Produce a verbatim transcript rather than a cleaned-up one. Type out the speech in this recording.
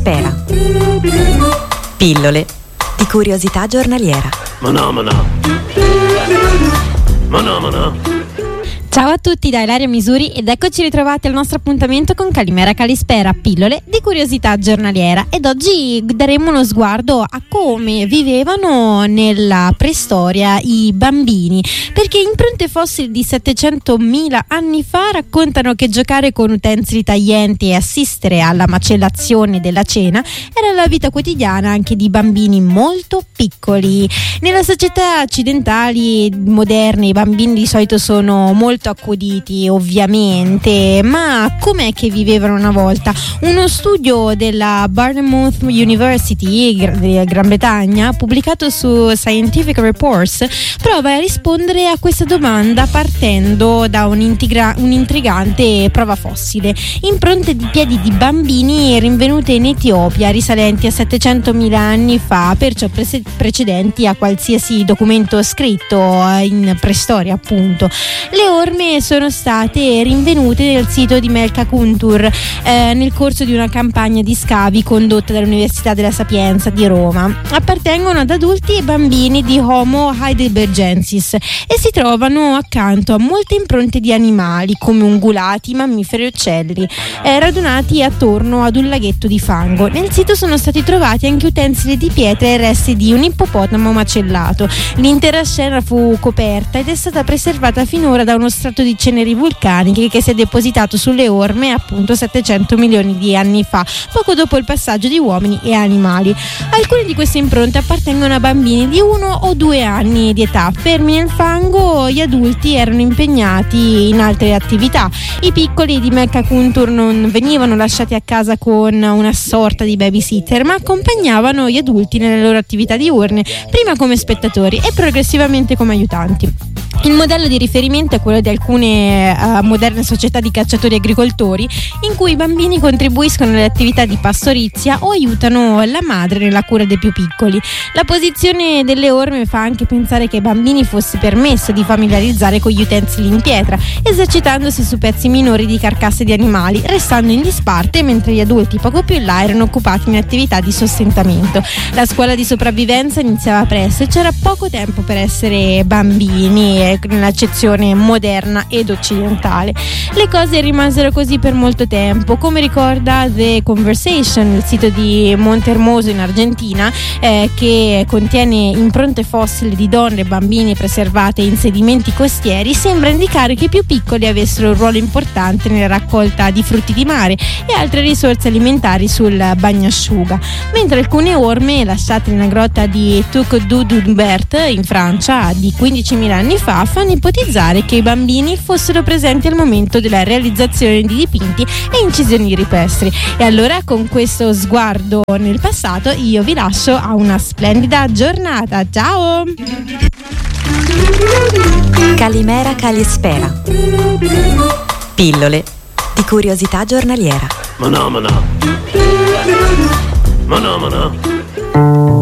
Spera. Pillole di curiosità giornaliera. Manomana. Manomana. Ciao a tutti da Ilaria Misuri ed eccoci ritrovati al nostro appuntamento con Calimera Calispera, pillole di curiosità giornaliera, ed oggi daremo uno sguardo a come vivevano nella preistoria i bambini, perché impronte fossili di settecentomila anni fa raccontano che giocare con utensili taglienti e assistere alla macellazione della cena era la vita quotidiana anche di bambini molto piccoli. Nella società occidentali moderne i bambini di solito sono molto accuditi, ovviamente, ma com'è che vivevano una volta? Uno studio della Bournemouth University della Gran Bretagna, pubblicato su Scientific Reports, prova a rispondere a questa domanda partendo da un'intriga- un'intrigante prova fossile: impronte di piedi di bambini rinvenute in Etiopia risalenti a settecentomila anni fa, perciò pre- precedenti a qualsiasi documento scritto in preistoria, appunto. Le orme sono state rinvenute nel sito di Melka Kuntur eh, nel corso di una campagna di scavi condotta dall'Università della Sapienza di Roma. Appartengono ad adulti e bambini di Homo heidelbergensis e si trovano accanto a molte impronte di animali come ungulati, mammiferi e uccelli, eh, radunati attorno ad un laghetto di fango. Nel sito sono stati trovati anche utensili di pietra e resti di un ippopotamo macellato. L'intera scena fu coperta ed è stata preservata finora da uno strato di ceneri vulcaniche che si è depositato sulle orme appunto settecento milioni di anni fa, poco dopo il passaggio di uomini e animali. Alcune di queste impronte appartengono a bambini di uno o due anni di età. Fermi nel fango, gli adulti erano impegnati in altre attività. I piccoli di Melka Kuntur non venivano lasciati a casa con una sorta di babysitter, ma accompagnavano gli adulti nelle loro attività diurne, prima come spettatori e progressivamente come aiutanti. Il modello di riferimento è quello di alcune uh, moderne società di cacciatori e agricoltori, in cui i bambini contribuiscono alle attività di pastorizia o aiutano la madre nella cura dei più piccoli. La posizione delle orme fa anche pensare che ai bambini fosse permesso di familiarizzare con gli utensili in pietra, esercitandosi su pezzi minori di carcasse di animali, restando in disparte mentre gli adulti poco più in là erano occupati in attività di sostentamento. La scuola di sopravvivenza iniziava presto e c'era poco tempo per essere bambini nell'accezione moderna ed occidentale. Le cose rimasero così per molto tempo, come ricorda The Conversation, il sito di Montehermoso in Argentina, eh, che contiene impronte fossili di donne e bambini preservate in sedimenti costieri. Sembra indicare che i più piccoli avessero un ruolo importante nella raccolta di frutti di mare e altre risorse alimentari sul bagnasciuga, mentre alcune orme lasciate nella grotta di Tuc-du-Dumbert in Francia di quindicimila anni fa fanno ipotizzare che i bambini fossero presenti al momento della realizzazione di dipinti e incisioni ripestri. E allora, con questo sguardo nel passato, io vi lascio a una splendida giornata. Ciao! Calimera Calispera. Pillole di curiosità giornaliera. Manomana. Manomana.